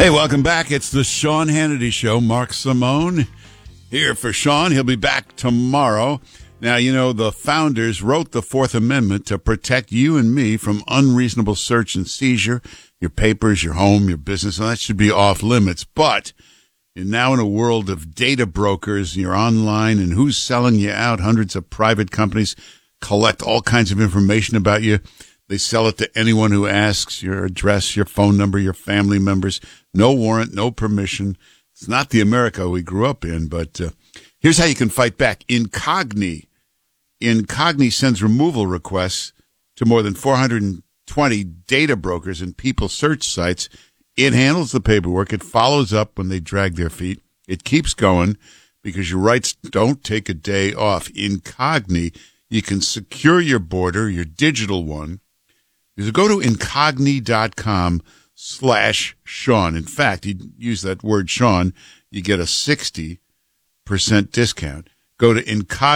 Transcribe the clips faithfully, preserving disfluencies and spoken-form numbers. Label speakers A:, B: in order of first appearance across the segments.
A: Hey, welcome back. It's the Sean Hannity Show. Mark Simone here for Sean. He'll be back tomorrow. Now, you know, the founders wrote the Fourth Amendment to protect you and me from unreasonable search and seizure, your papers, your home, your business, and that should be off limits. But you're now in a world of data brokers. You're online, and who's selling you out? Hundreds of private companies collect all kinds of information about you. They sell it to anyone who asks, your address, your phone number, your family members. No warrant, no permission. It's not the America we grew up in, but uh, here's how you can fight back. Incogni. Incogni sends removal requests to more than four hundred twenty data brokers and people search sites. It handles the paperwork. It follows up when they drag their feet. It keeps going because your rights don't take a day off. Incogni, you can secure your border, your digital one. You go to incogni.com slash Sean. In fact, you use that word Sean, you get a sixty percent discount. Go to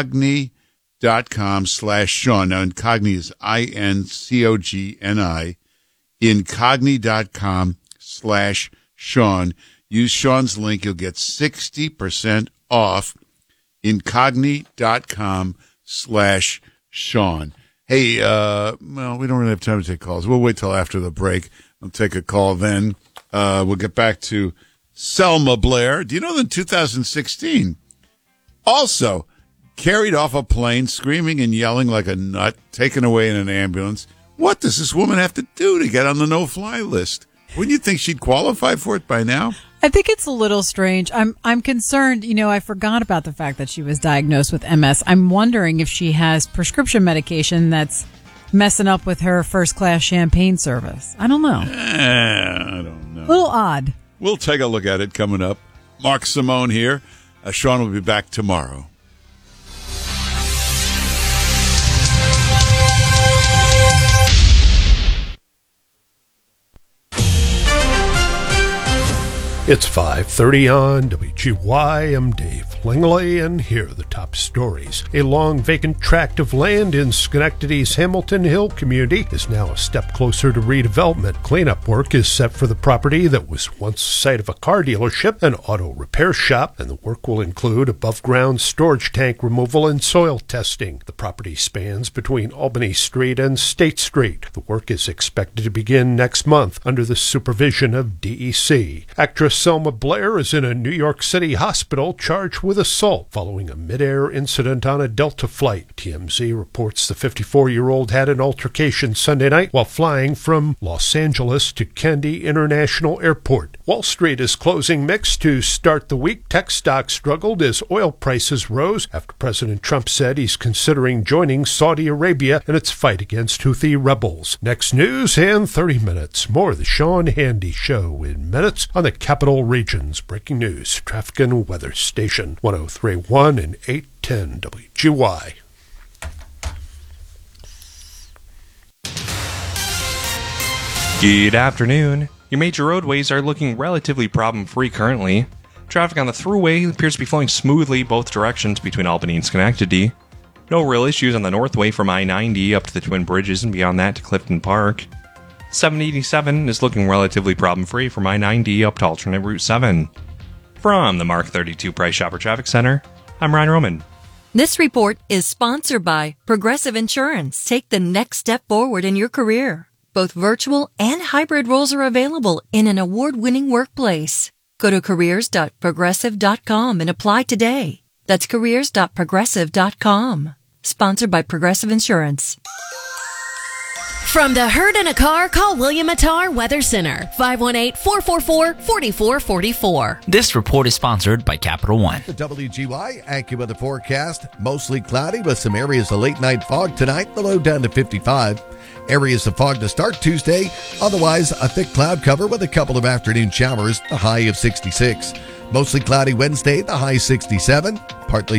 A: incogni.com slash Sean. Now, Incogni is I N C O G N I. Incogni.com slash Sean. Use Sean's link. You'll get sixty percent off. Incogni.com slash Sean. Hey, uh, well, we don't really have time to take calls. We'll wait till after the break. I'll take a call then. Uh, we'll get back to Selma Blair. Do you know that in two thousand sixteen, also carried off a plane, screaming and yelling like a nut, taken away in an ambulance? What does this woman have to do to get on the no-fly list? Wouldn't you think she'd qualify for it by now?
B: I think it's a little strange. I'm I'm concerned. You know, I forgot about the fact that she was diagnosed with M S. I'm wondering if she has prescription medication that's messing up with her first-class champagne service. I don't know.
A: Eh, I don't know.
B: A little odd.
A: We'll take a look at it coming up. Mark Simone here. Uh, Sean will be back tomorrow.
C: It's five thirty on W G Y. I'm Dave Langley, and here are the top stories. A long vacant tract of land in Schenectady's Hamilton Hill community is now a step closer to redevelopment. Cleanup work is set for the property that was once the site of a car dealership, an auto repair shop, and the work will include above-ground storage tank removal and soil testing. The property spans between Albany Street and State Street. The work is expected to begin next month under the supervision of D E C. Actress Selma Blair is in a New York City hospital charged with assault following a mid-air incident on a Delta flight. T M Z reports the fifty-four-year-old had an altercation Sunday night while flying from Los Angeles to Kennedy International Airport. Wall Street is closing mixed to start the week. Tech stocks struggled as oil prices rose after President Trump said he's considering joining Saudi Arabia in its fight against Houthi rebels. Next news and thirty minutes. More of the Sean Hannity Show in minutes on the Capital Region's breaking news, traffic and weather station, one oh three point one and eight ten W G Y.
D: Good afternoon. Your major roadways are looking relatively problem-free currently. Traffic on the thruway appears to be flowing smoothly both directions between Albany and Schenectady. No real issues on the Northway from I ninety up to the Twin Bridges and beyond that to Clifton Park. seven eighty-seven is looking relatively problem-free from I ninety up to alternate Route seven. From the Mark thirty-two Price Chopper Traffic Center, I'm Ryan Roman.
E: This report is sponsored by Progressive Insurance. Take the next step forward in your career. Both virtual and hybrid roles are available in an award-winning workplace. Go to careers dot progressive dot com and apply today. That's careers dot progressive dot com. Sponsored by Progressive Insurance.
F: From the herd in a car, call William Attar Weather Center, five one eight, four four four, four four four four.
G: This report is sponsored by Capital One.
H: The W G Y AccuWeather forecast, mostly cloudy with some areas of late night fog tonight, the low down to fifty-five. Areas of fog to start Tuesday, otherwise a thick cloud cover with a couple of afternoon showers, the high of sixty-six. Mostly cloudy Wednesday, the high sixty-seven. Partly